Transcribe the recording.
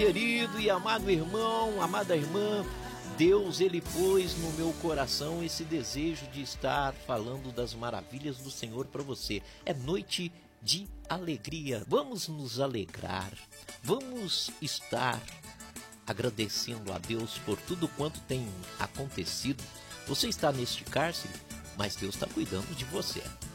Querido e amado irmão, amada irmã, Deus, Ele pôs no meu coração esse desejo de estar falando das maravilhas do Senhor para você. É noite de alegria, vamos nos alegrar, vamos estar agradecendo a Deus por tudo quanto tem acontecido. Você está neste cárcere, mas Deus está cuidando de você.